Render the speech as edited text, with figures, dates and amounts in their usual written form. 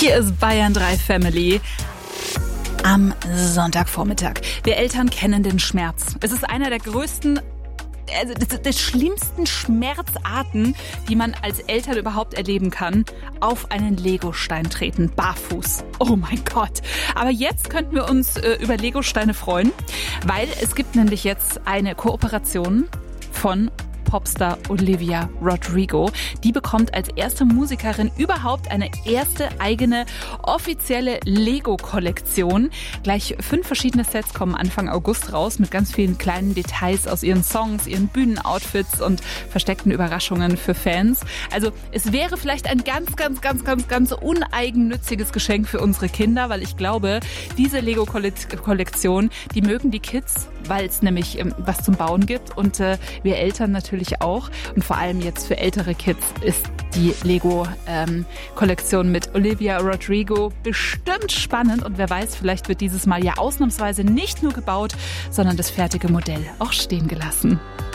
Hier ist Bayern 3 Family. Am Sonntagvormittag. Wir Eltern kennen den Schmerz. Es ist einer der größten, der schlimmsten Schmerzarten, die man als Eltern überhaupt erleben kann. Auf einen Legostein treten, barfuß. Oh mein Gott. Aber jetzt könnten wir uns über Legosteine freuen, weil es gibt nämlich jetzt eine Kooperation von Popstar Olivia Rodrigo. Die bekommt als erste Musikerin überhaupt eine erste eigene offizielle Lego-Kollektion. Gleich 5 verschiedene Sets kommen Anfang August raus mit ganz vielen kleinen Details aus ihren Songs, ihren Bühnenoutfits und versteckten Überraschungen für Fans. Also es wäre vielleicht ein ganz uneigennütziges Geschenk für unsere Kinder, weil ich glaube, diese Lego-Kollektion, die mögen die Kids, weil es nämlich was zum Bauen gibt und wir Eltern natürlich auch. Und vor allem jetzt für ältere Kids ist die Lego-Kollektion mit Olivia Rodrigo bestimmt spannend. Und wer weiß, vielleicht wird dieses Mal ja ausnahmsweise nicht nur gebaut, sondern das fertige Modell auch stehen gelassen.